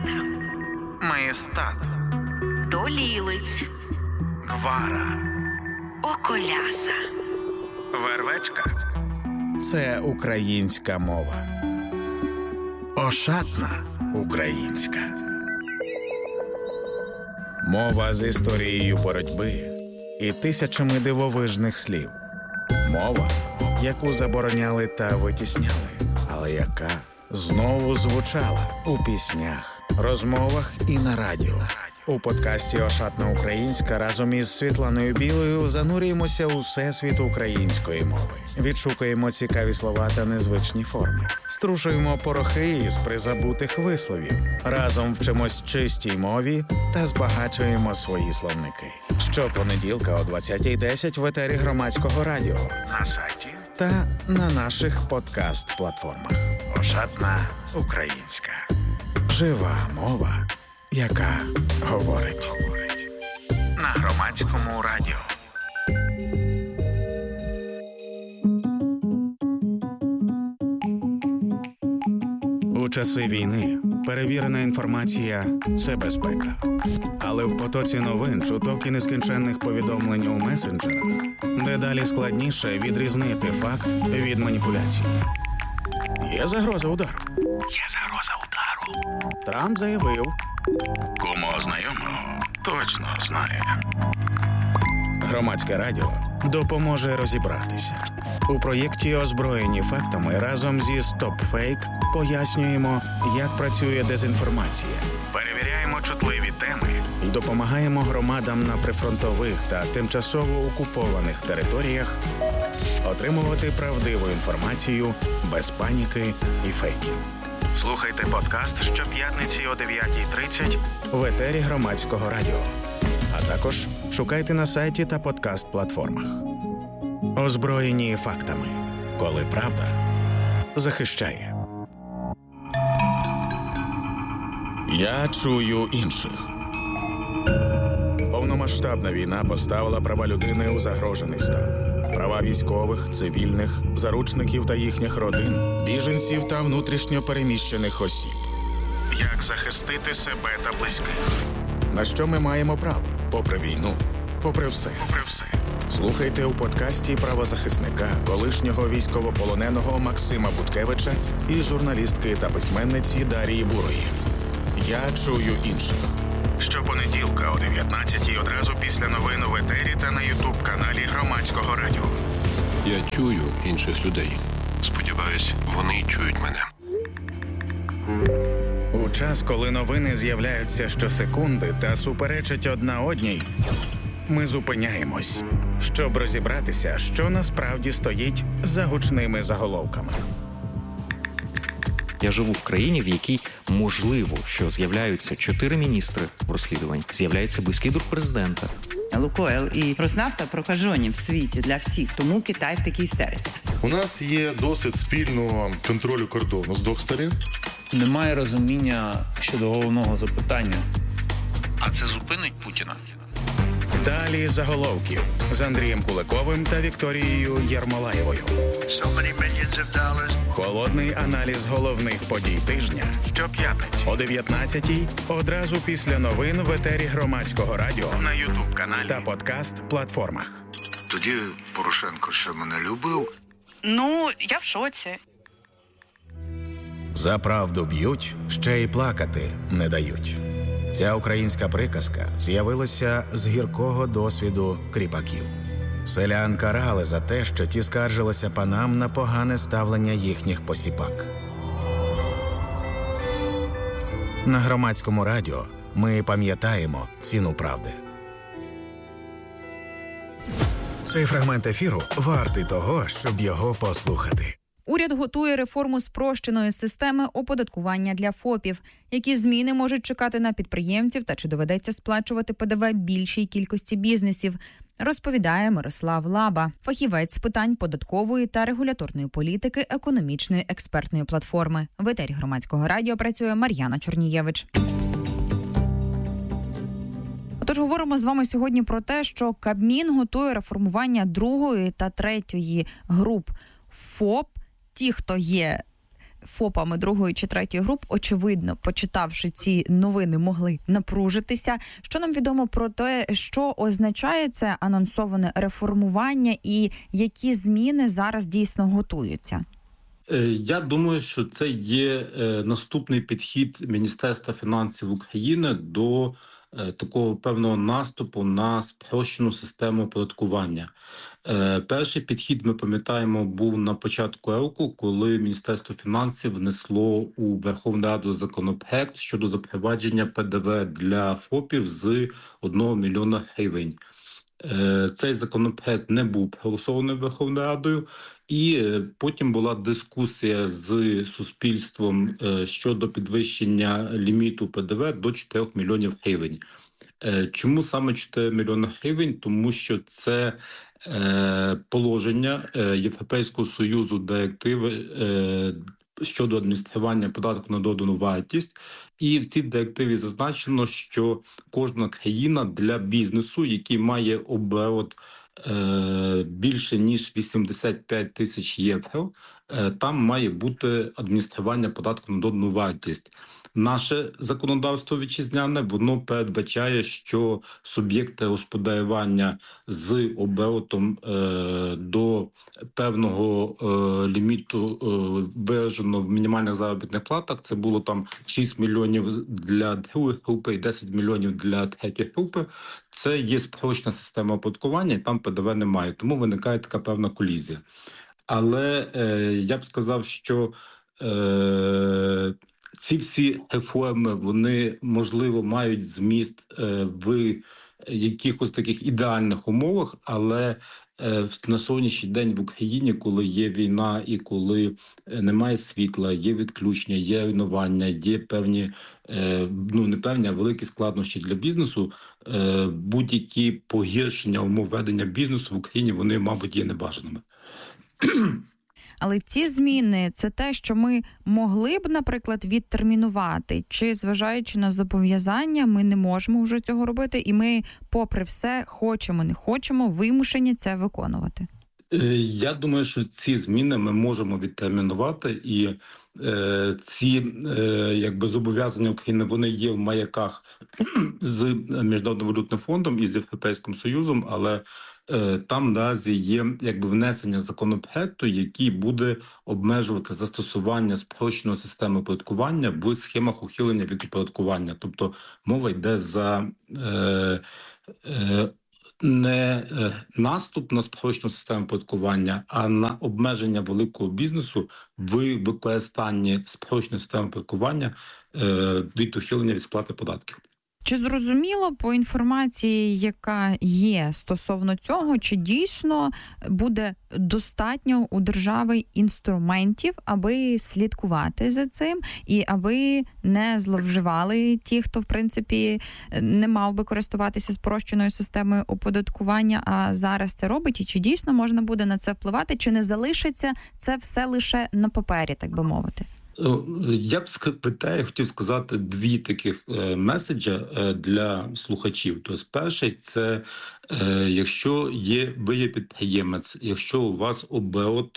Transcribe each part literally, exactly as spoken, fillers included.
Маєстат, Долілиць, Гвара, Околяса, Вервечка. Це українська мова. Ошатна українська. Мова з історією боротьби і тисячами дивовижних слів. Мова, яку забороняли та витісняли, але яка знову звучала у піснях, розмовах і на радіо. У подкасті «Ошатна українська» разом із Світланою Білою занурюємося у всесвіт української мови. Відшукуємо цікаві слова та незвичні форми. Струшуємо порохи із призабутих висловів. Разом вчимось чистій мові та збагачуємо свої словники. Щопонеділка о двадцятій десять в етері Громадського радіо, На сайті та на наших подкаст-платформах. «Ошатна українська». Жива мова, яка говорить. На Громадському радіо. У часи війни перевірена інформація – це безпека. Але в потоці новин, чуток і нескінченних повідомлень у месенджерах дедалі складніше відрізнити факт від маніпуляції. Є загроза удару. Є загроза удару. Трамп заявив. Кому знайомого точно знає. Громадське радіо допоможе розібратися. У проєкті «Озброєні фактами» разом зі «Стоп Фейк» пояснюємо, як працює дезінформація. Перевіряємо чутливі теми І допомагаємо громадам на прифронтових та тимчасово окупованих територіях отримувати правдиву інформацію без паніки і фейків. Слухайте подкаст щоп'ятниці о дев'ятій тридцять В етері Громадського радіо. А також шукайте на сайті та подкаст-платформах. Озброєні фактами. Коли правда захищає. Я чую інших. Повномасштабна війна поставила права людини у загрожений стан. Права військових, цивільних, заручників та їхніх родин, біженців та внутрішньо переміщених осіб. Як захистити себе та близьких. На що ми маємо право? Попри війну, попри все. Попри все. Слухайте у подкасті правозахисника, колишнього військовополоненого Максима Буткевича і журналістки та письменниці Дарії Бурої. Я чую інших. Щопонеділка о дев'ятнадцятій одразу після новин в етері та на ютуб-каналі Громадського радіо. Я чую інших людей. Сподіваюсь, вони чують мене. У час, коли новини з'являються щосекунди та суперечать одна одній, ми зупиняємось, щоб розібратися, що насправді стоїть за гучними заголовками. Я живу в країні, в якій можливо, що з'являються чотири міністри в розслідуванні, з'являється близький друг президента. Лукойл і Роснафта прокажені в світі для всіх, тому Китай в такій істериці. У нас є досвід спільного контролю кордону з двох сторін. Немає розуміння щодо головного запитання. А це зупинить Путіна? Далі заголовків з Андрієм Куликовим та Вікторією Єрмолаєвою. Холодний аналіз головних подій тижня. Щоп'ятниці О дев'ятнадцятій одразу після новин в етері Громадського радіо на ютуб-каналі та подкаст-платформах. Тоді Порошенко ще мене любив. Ну, я в шоці. За правду б'ють, ще й плакати не дають. Ця українська приказка з'явилася з гіркого досвіду кріпаків. Селян карали за те, що ті скаржилися панам на погане ставлення їхніх посіпак. На Громадському радіо ми пам'ятаємо ціну правди. Цей фрагмент ефіру вартий того, щоб його послухати. Уряд готує реформу спрощеної системи оподаткування для ФОПів. Які зміни можуть чекати на підприємців та чи доведеться сплачувати ПДВ більшій кількості бізнесів, розповідає Мирослав Лаба, фахівець з питань податкової та регуляторної політики економічної експертної платформи. В етері Громадського радіо працює Мар'яна Чорнієвич. Отож, говоримо з вами сьогодні про те, що Кабмін готує реформування другої та третьої груп ФОП. Ті, хто є ФОПами другої чи третьої груп, очевидно, почитавши ці новини, могли напружитися. Що нам відомо про те, що означає це анонсоване реформування і які зміни зараз дійсно готуються? Я думаю, що це є наступний підхід Міністерства фінансів України до такого певного наступу на спрощену систему оподаткування. Перший підхід, ми пам'ятаємо, був на початку року, коли Міністерство фінансів внесло у Верховну Раду законопроект щодо запровадження ПДВ для ФОПів з одного мільйона гривень. Цей законопроект не був проголосований Верховною Радою, і потім була дискусія з суспільством щодо підвищення ліміту ПДВ до чотирьох мільйонів гривень. Чому саме чотири мільйони гривень? Тому що це положення Європейського Союзу директиви щодо адміністрування податку на додану вартість. І в цій директиві зазначено, що кожна країна для бізнесу, який має оборот е, більше ніж вісімдесят п'ять тисяч євро, е, там має бути адміністрування податку на додану вартість. Наше законодавство вітчизняне, воно передбачає, що суб'єкти господарювання з оборотом е, до певного е, ліміту е, виражено в мінімальних заробітних платах, це було там шість мільйонів для другої групи і десять мільйонів для третьої групи, це є спрощена система оподаткування, і там ПДВ немає, тому виникає така певна колізія. Але е, я б сказав, що е, ці всі реформи, вони, можливо, мають зміст е, в якихось таких ідеальних умовах, але е, на сьогоднішній день в Україні, коли є війна і коли немає світла, є відключення, є руйнування, є певні, е, ну не певні, а великі складнощі для бізнесу, е, будь-які погіршення умов ведення бізнесу в Україні, вони, мабуть, є небажаними. Але ці зміни – це те, що ми могли б, наприклад, відтермінувати, чи, зважаючи на зобов'язання, ми не можемо вже цього робити, і ми, попри все, хочемо, не хочемо, вимушені це виконувати? Я думаю, що ці зміни ми можемо відтермінувати, і е, ці е, якби зобов'язання України, вони є в маяках з Міжнародним валютним фондом і з Європейським Союзом, але е, там наразі є якби внесення законопроекту, який буде обмежувати застосування спрощеної системи оподаткування в схемах ухилення від оподаткування. Тобто мова йде за е, е, не наступ на спрощену систему оподаткування, а на обмеження великого бізнесу в використанні спрощеної системи оподаткування від ухилення від сплати податків. Чи зрозуміло по інформації, яка є стосовно цього, чи дійсно буде достатньо у держави інструментів, аби слідкувати за цим і аби не зловживали ті, хто, в принципі, не мав би користуватися спрощеною системою оподаткування, а зараз це робить? І чи дійсно можна буде на це впливати, чи не залишиться це все лише на папері, так би мовити? Я б питаю, хотів сказати дві таких меседжі для слухачів. Тобто, перший – це якщо є, ви є підприємець, якщо у вас оборот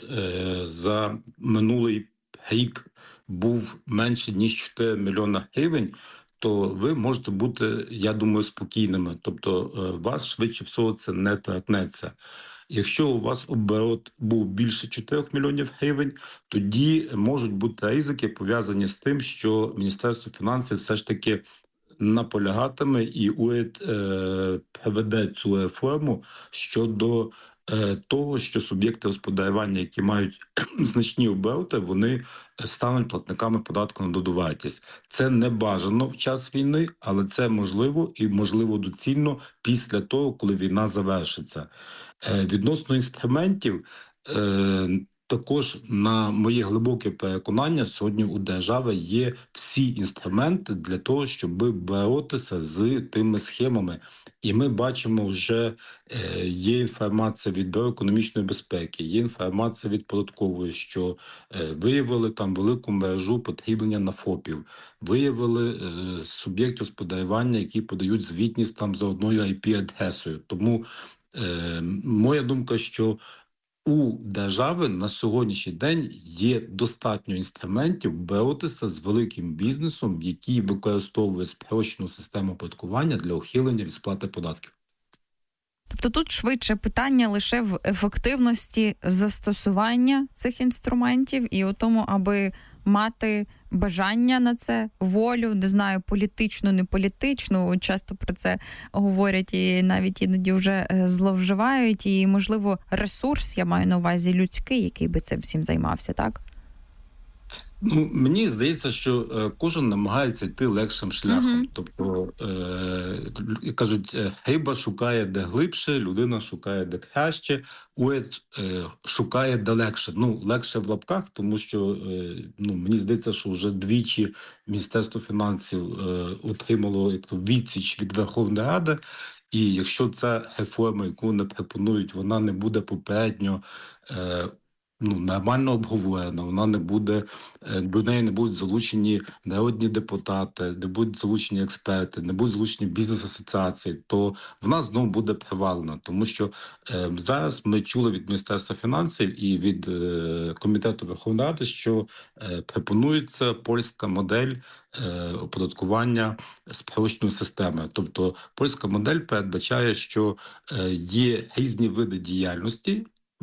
за минулий рік був менше, ніж чотири мільйона гривень, то ви можете бути, я думаю, спокійними. Тобто вас, швидше всього, це не торкнеться. Якщо у вас оборот був більше чотирьох мільйонів гривень, тоді можуть бути ризики, пов'язані з тим, що Міністерство фінансів все ж таки наполягатиме і уряд е, проведе цю реформу щодо е, того, що суб'єкти господарювання, які мають значні обороти, вони стануть платниками податку на додану вартість. Це не бажано в час війни, але це можливо і можливо доцільно після того, коли війна завершиться. Е, відносно інструментів, е, також, на моє глибоке переконання, сьогодні у держави є всі інструменти для того, щоб боротися з тими схемами. І ми бачимо, вже є інформація від Бюро економічної безпеки, є інформація від податкової, що виявили там велику мережу потрібнення на ФОПів, виявили суб'єкти господарювання, які подають звітність там за одною ай пі-адресою. Тому е, моя думка, що у держави на сьогоднішній день є достатньо інструментів боротися з великим бізнесом, який використовує спрощену систему оподаткування для ухилення від сплати податків. Тобто тут швидше питання лише в ефективності застосування цих інструментів і у тому, аби мати бажання на це, волю, не знаю, політичну, не політичну, часто про це говорять і навіть іноді вже зловживають, і, можливо, ресурс, я маю на увазі людський, який би цим всім займався, так? Ну, мені здається, що е, кожен намагається йти легшим шляхом. Uh-huh. Тобто, е, кажуть, риба шукає де глибше, людина шукає де краще, уряд е, шукає де легше. Ну, легше в лапках, тому що, е, ну, мені здається, що вже двічі Міністерство фінансів е, отримало як то, відсіч від Верховної Ради, і якщо ця реформа, яку вони пропонують, вона не буде попередньо е, ну, нормально обговорена, вона не буде, до неї не будуть залучені народні депутати, не будуть залучені експерти, не будуть залучені бізнес-асоціації, то вона знову буде провалена. Тому що е, зараз ми чули від Міністерства фінансів і від е, Комітету Верховної Ради, що е, пропонується польська модель е, оподаткування спрощеної системи. Тобто польська модель передбачає, що е, є різні види діяльності,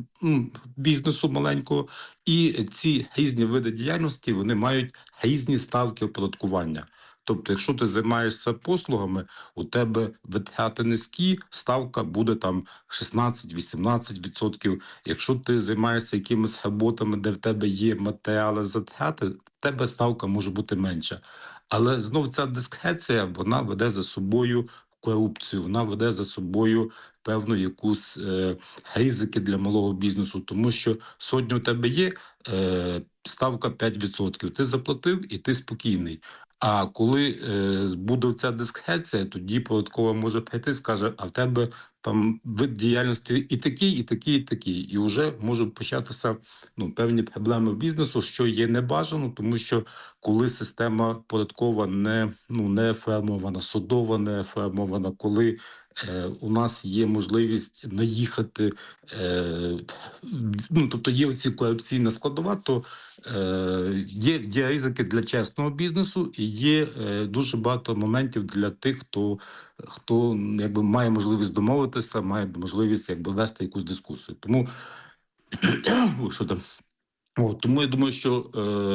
бізнесу маленького, і ці різні види діяльності, вони мають різні ставки оподаткування. Тобто, якщо ти займаєшся послугами, у тебе витрати низькі, ставка буде там шістнадцять-вісімнадцять відсотків. Якщо ти займаєшся якимись роботами, де в тебе є матеріали затрати, в тебе ставка може бути менша. Але знову ця дискреція, вона веде за собою корупцію, вона веде за собою певну якусь е, ризики для малого бізнесу, тому що сьогодні у тебе є е, ставка п'ять відсотків, ти заплатив і ти спокійний. А коли е, буде ця дискреція, тоді податкова може прийти і скаже, а в тебе там вид діяльності і такий, і такий, і такий. І вже можуть початися ну, певні проблеми в бізнесу, що є небажано, тому що коли система податкова не, ну, не формована, судова не формована, коли е, у нас є можливість наїхати, е, ну, тобто є оці корупційна складова, то е, є, є ризики для чесного бізнесу і є е, дуже багато моментів для тих, хто, хто якби, має можливість домовитися, має можливість якби, вести якусь дискусію. Тому, що там? О, тому я думаю, що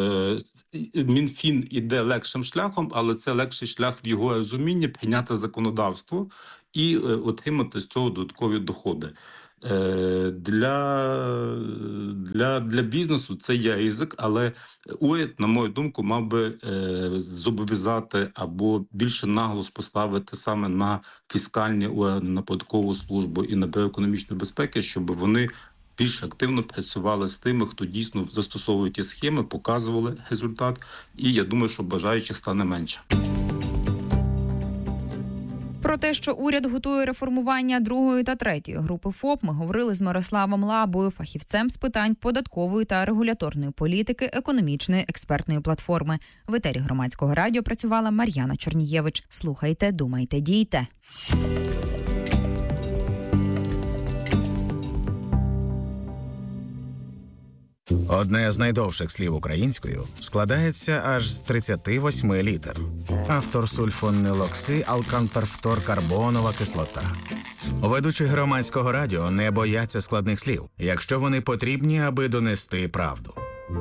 е, Мінфін іде легшим шляхом, але це легший шлях в його розумінні прийняти законодавство і е, отримати з цього додаткові доходи. Е, для, для, для бізнесу це є ризик, але уряд, на мою думку, мав би е, зобов'язати або більше наголос поставити саме на фіскальні органи, на податкову службу і на бюро економічної безпеки, щоб вони більш активно працювали з тими, хто дійсно застосовує ті схеми, показували результат, і я думаю, що бажаючих стане менше. Про те, що уряд готує реформування другої та третьої групи ФОП, ми говорили з Мирославом Лабою, фахівцем з питань податкової та регуляторної політики економічної експертної платформи. В етері Громадського радіо працювала Мар'яна Чорнієвич. Слухайте, думайте, дійте. Одне з найдовших слів українською складається аж з тридцяти восьми літер. Автор сульфонилокси алканперфторкарбонова кислота. Ведучі Громадського радіо не бояться складних слів, якщо вони потрібні, аби донести правду.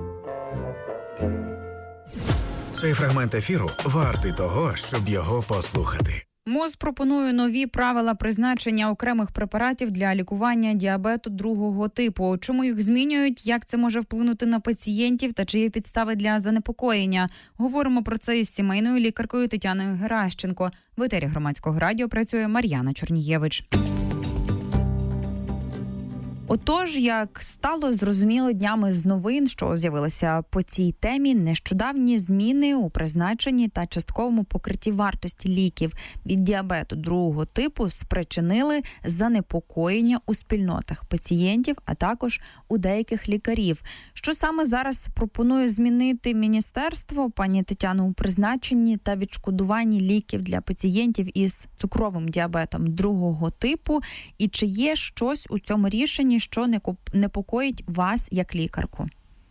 Цей фрагмент ефіру вартий того, щоб його послухати. МОЗ пропонує нові правила призначення окремих препаратів для лікування діабету другого типу. Чому їх змінюють, як це може вплинути на пацієнтів та чи є підстави для занепокоєння? Говоримо про це із сімейною лікаркою Тетяною Геращенко. В етері Громадського радіо працює Мар'яна Чорнієвич. Отож, як стало зрозуміло днями з новин, що з'явилися по цій темі, нещодавні зміни у призначенні та частковому покритті вартості ліків від діабету другого типу спричинили занепокоєння у спільнотах пацієнтів, а також у деяких лікарів. Що саме зараз пропонує змінити міністерство, пані Тетяно, у призначенні та відшкодуванні ліків для пацієнтів із цукровим діабетом другого типу? І чи є щось у цьому рішенні, Останнє, що непокоїть вас як лікарку?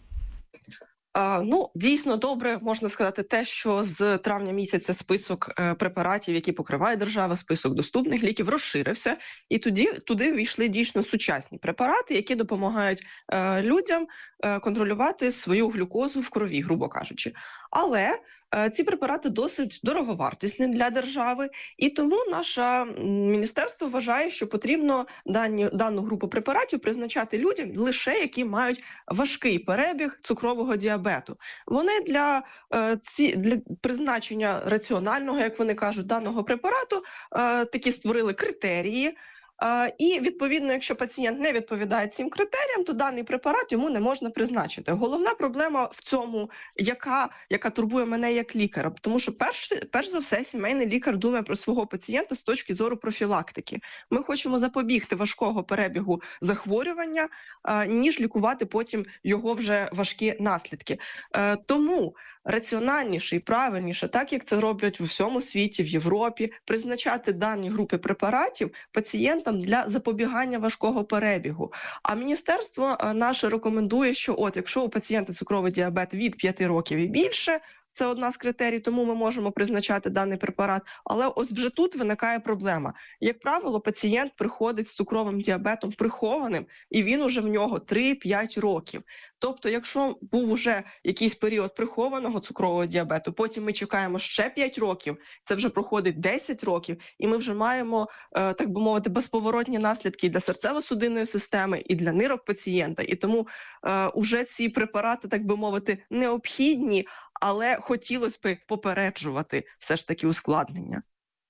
Ну, дійсно добре, можна сказати, те, що з травня місяця список препаратів, які покриває держава, список доступних ліків розширився, і тоді туди ввійшли дійсно сучасні препарати, які допомагають е, людям е, контролювати свою глюкозу в крові, грубо кажучи. Але е, ці препарати досить дороговартісні для держави, і тому наше міністерство вважає, що потрібно дані, дану групу препаратів призначати людям лише, які мають важкий перебіг цукрового діабету. Вони для, е, ці, для призначення раціонального, як вони кажуть, даного препарату е, такі створили критерії. Uh, і, відповідно, якщо пацієнт не відповідає цим критеріям, то даний препарат йому не можна призначити. Головна проблема в цьому, яка, яка турбує мене як лікаря, тому що перш, перш за все сімейний лікар думає про свого пацієнта з точки зору профілактики. Ми хочемо запобігти важкого перебігу захворювання, uh, ніж лікувати потім його вже важкі наслідки. Uh, тому раціональніше і правильніше, так як це роблять в усьому світі, в Європі, призначати дані групи препаратів пацієнтам для запобігання важкого перебігу. А міністерство наше рекомендує, що от якщо у пацієнта цукровий діабет від п'яти років і більше, це одна з критерій, тому ми можемо призначати даний препарат. Але ось вже тут виникає проблема. Як правило, пацієнт приходить з цукровим діабетом прихованим, і він уже в нього три-п'ять років. Тобто, якщо був уже якийсь період прихованого цукрового діабету, потім ми чекаємо ще п'ять років, це вже проходить десять років, і ми вже маємо, так би мовити, безповоротні наслідки і для серцево-судинної системи, і для нирок пацієнта. І тому уже ці препарати, так би мовити, необхідні, але хотілося б попереджувати все ж таки ускладнення.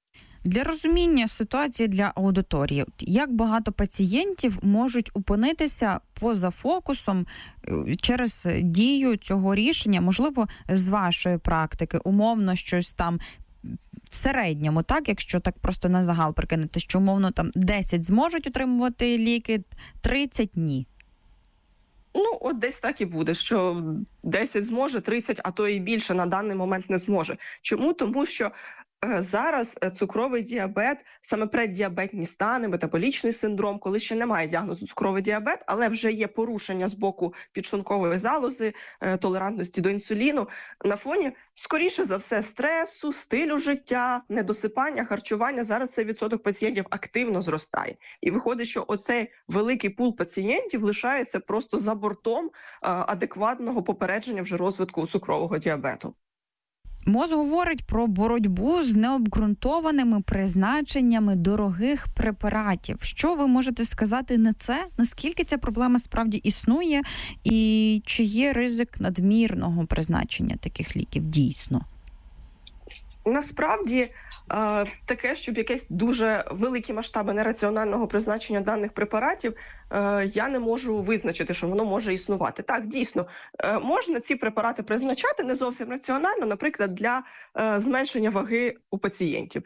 Для розуміння ситуації для аудиторії, як багато пацієнтів можуть опинитися поза фокусом через дію цього рішення, можливо, з вашої практики, умовно щось там в середньому, так, якщо так просто на загал прикинути, що умовно там десять зможуть отримувати ліки, тридцять – ні. Ну, от десь так і буде, що десять зможе, тридцять, а то і більше на даний момент не зможе. Чому? Тому що зараз цукровий діабет, саме преддіабетні стани, метаболічний синдром, коли ще немає діагнозу цукровий діабет, але вже є порушення з боку підшлункової залози, толерантності до інсуліну, на фоні, скоріше за все, стресу, стилю життя, недосипання, харчування, зараз цей відсоток пацієнтів активно зростає. І виходить, що оцей великий пул пацієнтів лишається просто за бортом адекватного попередження вже розвитку цукрового діабету. МОЗ говорить про боротьбу з необґрунтованими призначеннями дорогих препаратів. Що ви можете сказати на це? Наскільки ця проблема справді існує? І чи є ризик надмірного призначення таких ліків дійсно? Насправді, таке, щоб якесь дуже великі масштаби нераціонального призначення даних препаратів, я не можу визначити, що воно може існувати. Так, дійсно, можна ці препарати призначати не зовсім раціонально, наприклад, для зменшення ваги у пацієнтів.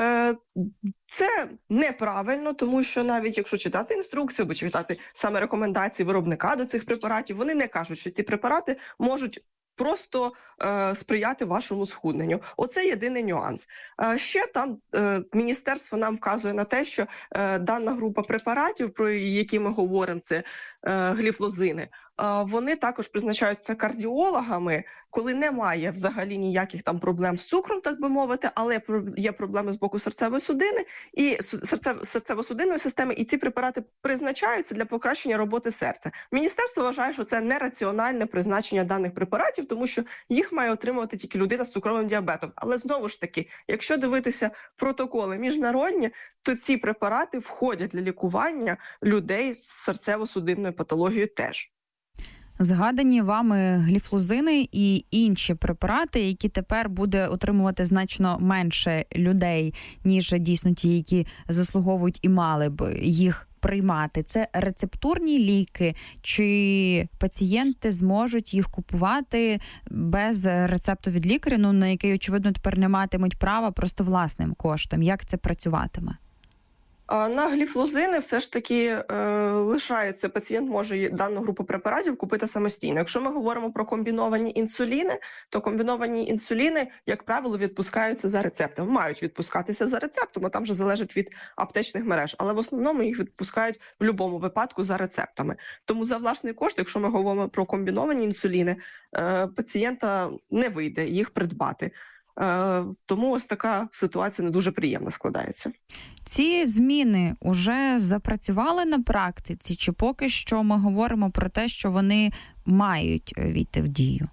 Це неправильно, тому що навіть якщо читати інструкцію або читати саме рекомендації виробника до цих препаратів, вони не кажуть, що ці препарати можуть просто е, сприяти вашому схудненню. Оце єдиний нюанс. Е, ще там е, міністерство нам вказує на те, що е, дана група препаратів, про які ми говоримо, це е, гліфлозини, е, вони також призначаються кардіологами, коли немає взагалі ніяких там проблем з цукром, так би мовити, але є проблеми з боку серцевої судини і серцево-судинної системи, і ці препарати призначаються для покращення роботи серця. Міністерство вважає, що це нераціональне призначення даних препаратів, тому що їх має отримувати тільки людина з цукровим діабетом. Але знову ж таки, якщо дивитися протоколи міжнародні, то ці препарати входять для лікування людей з серцево-судинною патологією теж. Згадані вами гліфлозини і інші препарати, які тепер буде отримувати значно менше людей, ніж дійсно ті, які заслуговують і мали б їх приймати. Це рецептурні ліки, чи пацієнти зможуть їх купувати без рецепту від лікаря, ну, на який, очевидно, тепер не матимуть права просто власним коштом? Як це працюватиме? На гліфлозини все ж таки е, лишається, пацієнт може дану групу препаратів купити самостійно. Якщо ми говоримо про комбіновані інсуліни, то комбіновані інсуліни, як правило, відпускаються за рецептом. Мають відпускатися за рецептом, а там вже залежить від аптечних мереж. Але в основному їх відпускають в будь-якому випадку за рецептами. Тому за власний кошт, якщо ми говоримо про комбіновані інсуліни, е, пацієнта не вийде їх придбати. Тому ось така ситуація не дуже приємно складається. Ці зміни вже запрацювали на практиці, чи поки що ми говоримо про те, що вони мають війти в дію?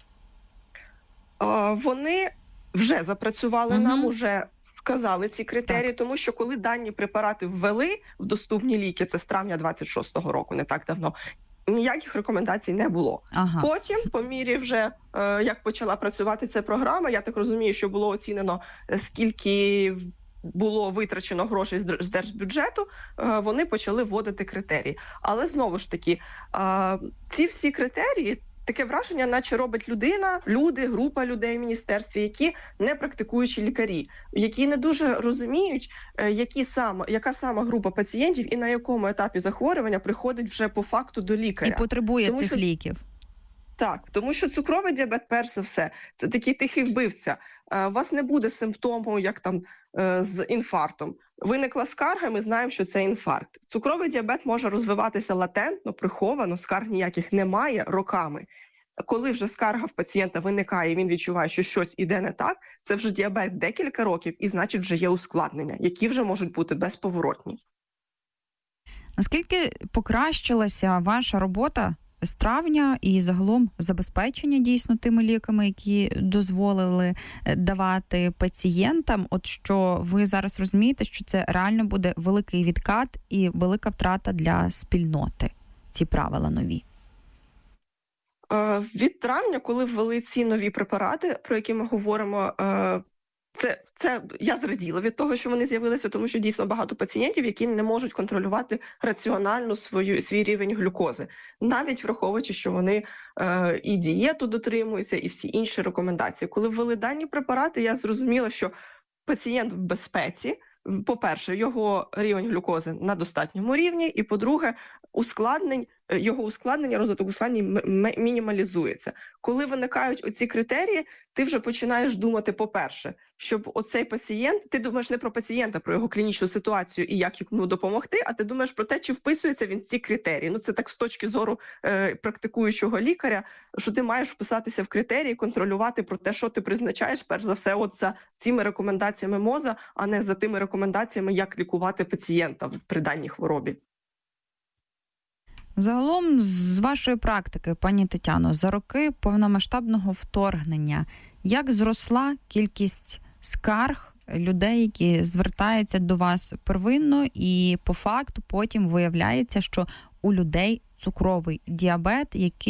Вони вже запрацювали, угу. Нам вже сказали ці критерії, так. Тому що коли дані препарати ввели в доступні ліки, це з травня двадцять шостого року, не так давно, ніяких рекомендацій не було. Ага. Потім, по мірі вже, е, як почала працювати ця програма, я так розумію, що було оцінено, скільки було витрачено грошей з держбюджету, е, вони почали вводити критерії. Але знову ж таки, е, ці всі критерії, таке враження, наче робить людина, люди, група людей в міністерстві, які не практикуючі лікарі, які не дуже розуміють, які саме, яка сама група пацієнтів і на якому етапі захворювання приходить вже по факту до лікаря. І потребує тому, цих що... ліків. Так, тому що цукровий діабет, перш за все, це такий тихий вбивця. У вас не буде симптому, як там з інфарктом. Виникла скарга, ми знаємо, що це інфаркт. Цукровий діабет може розвиватися латентно, приховано, скарг ніяких немає роками. Коли вже скарга в пацієнта виникає, і він відчуває, що щось іде не так, це вже діабет декілька років, і значить вже є ускладнення, які вже можуть бути безповоротні. Наскільки покращилася ваша робота з травня і загалом забезпечення дійсно тими ліками, які дозволили давати пацієнтам? От що ви зараз розумієте, що це реально буде великий відкат і велика втрата для спільноти, ці правила нові? Від травня, коли ввели ці нові препарати, про які ми говоримо, Це, це я зраділа від того, що вони з'явилися, тому що дійсно багато пацієнтів, які не можуть контролювати раціонально свою, свій рівень глюкози, навіть враховуючи, що вони е, і дієту дотримуються, і всі інші рекомендації. Коли ввели дані препарати, я зрозуміла, що пацієнт в безпеці. По-перше, його рівень глюкози на достатньому рівні, і, по-друге, ускладнень, його ускладнення, розвиток ускладнень мінімалізується. Коли виникають оці критерії, ти вже починаєш думати, по-перше, щоб оцей пацієнт, ти думаєш не про пацієнта, про його клінічну ситуацію і як йому допомогти, а ти думаєш про те, чи вписується він в ці критерії. Ну, це так з точки зору е, практикуючого лікаря, що ти маєш вписатися в критерії, контролювати про те, що ти призначаєш, перш за все, от за цими рекомендаціями МОЗа, а не за тими рекомендаціями, як лікувати пацієнта при даній хворобі. Загалом, з вашої практики, пані Тетяно, за роки повномасштабного вторгнення, як зросла кількість скарг людей, які звертаються до вас первинно, і по факту потім виявляється, що у людей цукровий діабет, який